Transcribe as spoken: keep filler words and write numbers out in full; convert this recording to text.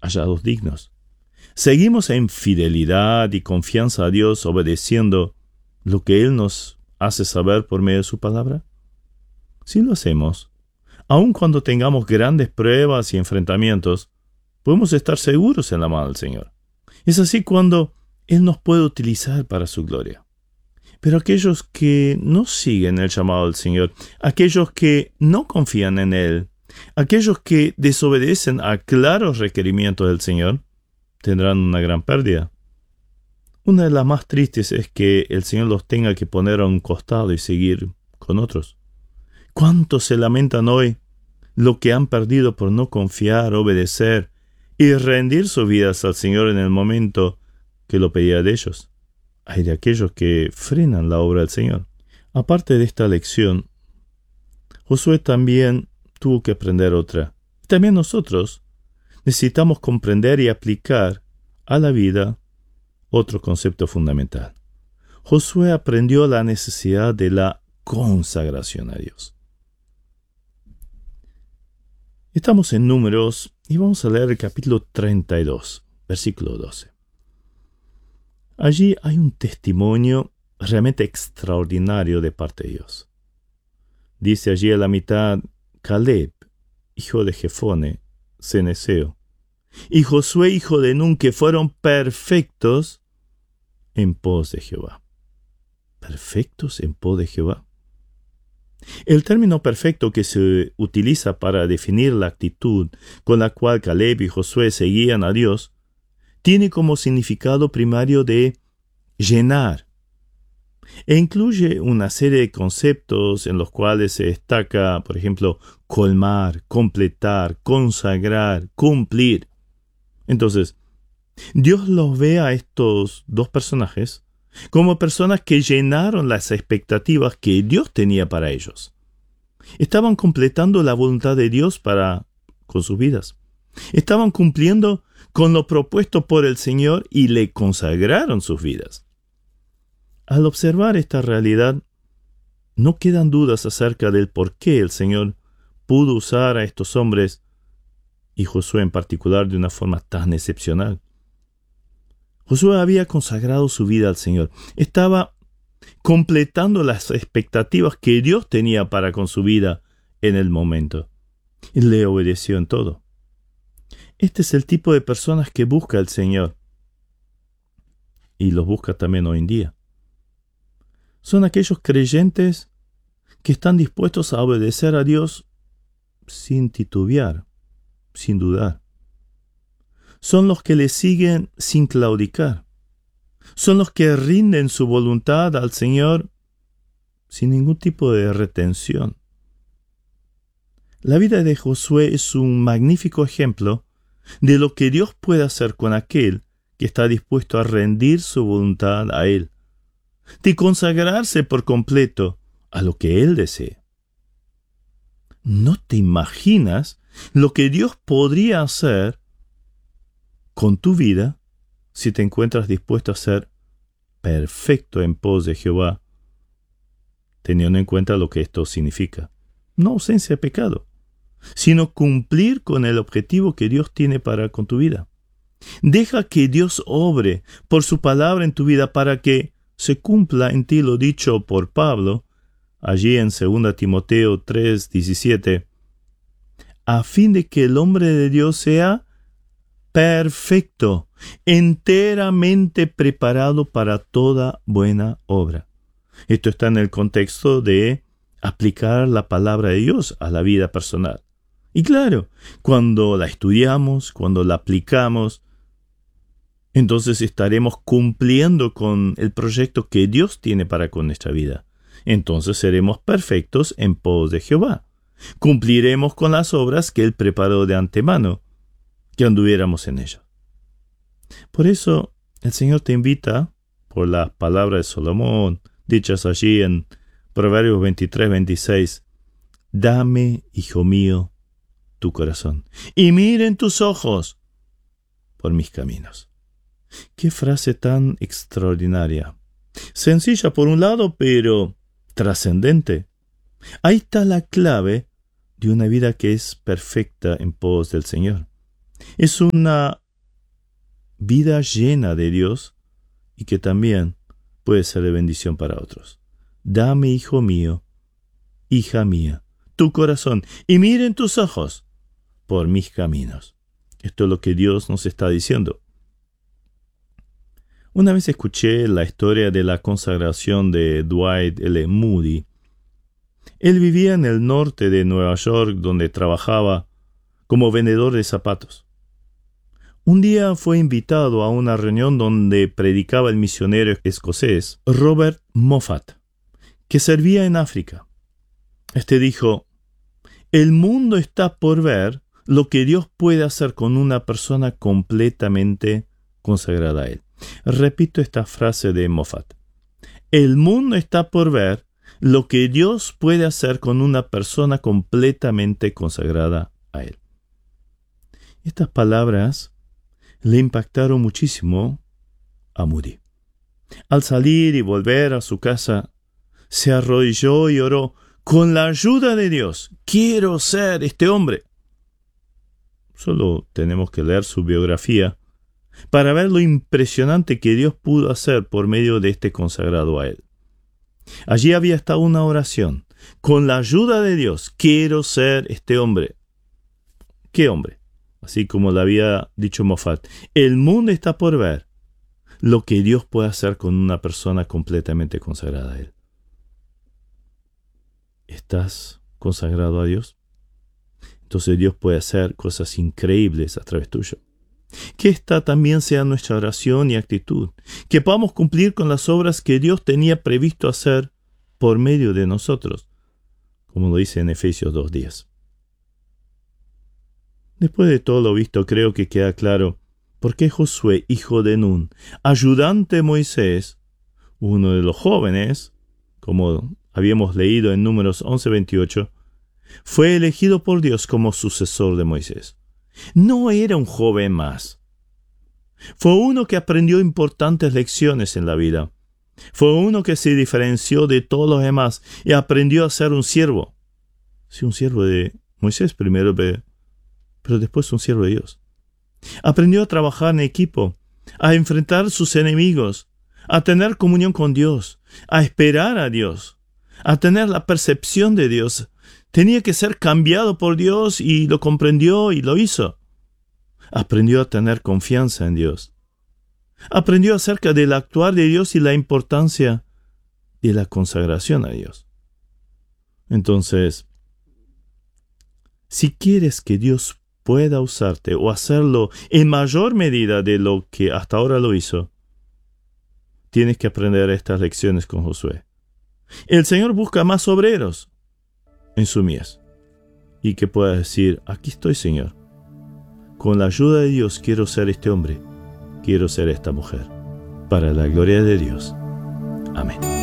hallados dignos. ¿Seguimos en fidelidad y confianza a Dios obedeciendo lo que Él nos hace saber por medio de su palabra? Si lo hacemos, aun cuando tengamos grandes pruebas y enfrentamientos, podemos estar seguros en la mano del Señor. Es así cuando Él nos puede utilizar para su gloria. Pero aquellos que no siguen el llamado del Señor, aquellos que no confían en Él, aquellos que desobedecen a claros requerimientos del Señor, tendrán una gran pérdida. Una de las más tristes es que el Señor los tenga que poner a un costado y seguir con otros. ¿Cuántos se lamentan hoy lo que han perdido por no confiar, obedecer y rendir sus vidas al Señor en el momento que lo pedía de ellos? Hay de aquellos que frenan la obra del Señor. Aparte de esta lección, Josué también tuvo que aprender otra. También nosotros necesitamos comprender y aplicar a la vida otro concepto fundamental. Josué aprendió la necesidad de la consagración a Dios. Estamos en Números y vamos a leer el capítulo treinta y dos, versículo doce. Allí hay un testimonio realmente extraordinario de parte de Dios. Dice allí a la mitad, Caleb, hijo de Jefone, ceneseo, y Josué, hijo de Nun, que fueron perfectos en pos de Jehová. ¿Perfectos en pos de Jehová? El término perfecto que se utiliza para definir la actitud con la cual Caleb y Josué seguían a Dios tiene como significado primario de llenar, e incluye una serie de conceptos en los cuales se destaca, por ejemplo, colmar, completar, consagrar, cumplir. Entonces, Dios los ve a estos dos personajes como personas que llenaron las expectativas que Dios tenía para ellos. Estaban completando la voluntad de Dios para con sus vidas. Estaban cumpliendo con lo propuesto por el Señor y le consagraron sus vidas. Al observar esta realidad, no quedan dudas acerca del por qué el Señor pudo usar a estos hombres, y Josué en particular, de una forma tan excepcional. Josué había consagrado su vida al Señor. Estaba completando las expectativas que Dios tenía para con su vida en el momento. Y le obedeció en todo. Este es el tipo de personas que busca el Señor. Y los busca también hoy en día. Son aquellos creyentes que están dispuestos a obedecer a Dios sin titubear, sin dudar. Son los que le siguen sin claudicar. Son los que rinden su voluntad al Señor sin ningún tipo de retención. La vida de Josué es un magnífico ejemplo de lo que Dios puede hacer con aquel que está dispuesto a rendir su voluntad a Él, de consagrarse por completo a lo que Él desee. ¿No te imaginas lo que Dios podría hacer con tu vida si te encuentras dispuesto a ser perfecto en pos de Jehová, teniendo en cuenta lo que esto significa? No ausencia de pecado, sino cumplir con el objetivo que Dios tiene para con tu vida. Deja que Dios obre por su palabra en tu vida para que se cumpla en ti lo dicho por Pablo, allí en segunda Timoteo tres diecisiete, a fin de que el hombre de Dios sea perfecto, enteramente preparado para toda buena obra. Esto está en el contexto de aplicar la palabra de Dios a la vida personal. Y claro, cuando la estudiamos, cuando la aplicamos, entonces estaremos cumpliendo con el proyecto que Dios tiene para con nuestra vida. Entonces seremos perfectos en pos de Jehová. Cumpliremos con las obras que Él preparó de antemano, que anduviéramos en ellas. Por eso, el Señor te invita, por las palabras de Salomón, dichas allí en Proverbios veintitrés veintiséis, dame, hijo mío, tu corazón, y miren tus ojos por mis caminos. ¡Qué frase tan extraordinaria! Sencilla por un lado, pero trascendente. Ahí está la clave de una vida que es perfecta en pos del Señor. Es una vida llena de Dios y que también puede ser de bendición para otros. Dame, hijo mío, hija mía, tu corazón, y miren tus ojos por mis caminos. Esto es lo que Dios nos está diciendo. Una vez escuché la historia de la consagración de Dwight L. Moody. Él vivía en el norte de Nueva York, donde trabajaba como vendedor de zapatos. Un día fue invitado a una reunión donde predicaba el misionero escocés Robert Moffat, que servía en África. Este dijo: el mundo está por ver lo que Dios puede hacer con una persona completamente consagrada a Él. Repito esta frase de Moffat. El mundo está por ver lo que Dios puede hacer con una persona completamente consagrada a Él. Estas palabras le impactaron muchísimo a Moody. Al salir y volver a su casa, se arrodilló y oró: con la ayuda de Dios, quiero ser este hombre. Solo tenemos que leer su biografía para ver lo impresionante que Dios pudo hacer por medio de este consagrado a Él. Allí había estado una oración: con la ayuda de Dios, quiero ser este hombre. ¿Qué hombre? Así como le había dicho Moffat, el mundo está por ver lo que Dios puede hacer con una persona completamente consagrada a Él. ¿Estás consagrado a Dios? Entonces Dios puede hacer cosas increíbles a través tuyo. Que esta también sea nuestra oración y actitud, que podamos cumplir con las obras que Dios tenía previsto hacer por medio de nosotros, como lo dice en Efesios dos diez. Después de todo lo visto, creo que queda claro por qué Josué, hijo de Nun, ayudante de Moisés, uno de los jóvenes, como habíamos leído en Números once veintiocho, fue elegido por Dios como sucesor de Moisés. No era un joven más. Fue uno que aprendió importantes lecciones en la vida. Fue uno que se diferenció de todos los demás y aprendió a ser un siervo. Sí, un siervo de Moisés primero, pero después un siervo de Dios. Aprendió a trabajar en equipo, a enfrentar sus enemigos, a tener comunión con Dios, a esperar a Dios, a tener la percepción de Dios. Tenía que ser cambiado por Dios y lo comprendió y lo hizo. Aprendió a tener confianza en Dios. Aprendió acerca del actuar de Dios y la importancia de la consagración a Dios. Entonces, si quieres que Dios pueda usarte o hacerlo en mayor medida de lo que hasta ahora lo hizo, tienes que aprender estas lecciones con Josué. El Señor busca más obreros en su mies, y que puedas decir: aquí estoy, Señor. Con la ayuda de Dios quiero ser este hombre, quiero ser esta mujer, para la gloria de Dios. Amén.